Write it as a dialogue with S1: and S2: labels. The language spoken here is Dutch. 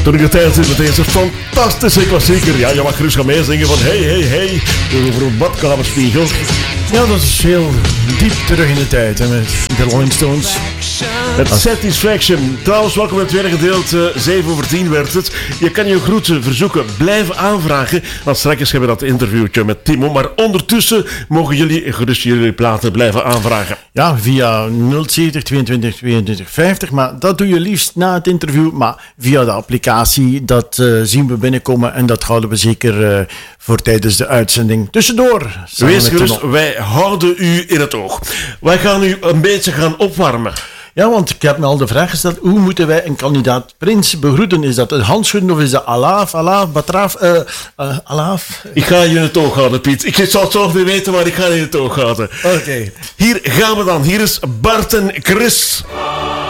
S1: Toen ik de tijd zit met deze fantastische klassieker. Ja, je mag gerust gaan meezingen van hey, over een badkamerspiegel.
S2: Ja, dat is heel diep terug in de tijd, hè, met de Rolling Stones.
S1: Het Satisfaction. Trouwens, welkom in het tweede gedeelte. 7:10 werd het. Je kan je groeten verzoeken blijven aanvragen. Want straks hebben we dat interviewtje met Timo. Maar ondertussen mogen jullie gerust jullie platen blijven aanvragen.
S2: Ja, via 070 22 22 50. Maar dat doe je liefst na het interview. Maar via de applicatie, dat zien we binnenkomen. En dat houden we zeker voor tijdens de uitzending. Tussendoor.
S1: Wees gerust, wij houden u in het oog. Wij gaan u een beetje gaan opwarmen.
S2: Ja, want ik heb me al de vraag gesteld, hoe moeten wij een kandidaat prins begroeten? Is dat een handschudden of is dat alaaf, batraaf, alaaf?
S1: Ik ga je in het oog houden, Piet. Ik zal het zelf niet weten, maar ik ga je in het oog houden.
S2: Oké.
S1: Hier gaan we dan. Hier is Bart en Chris.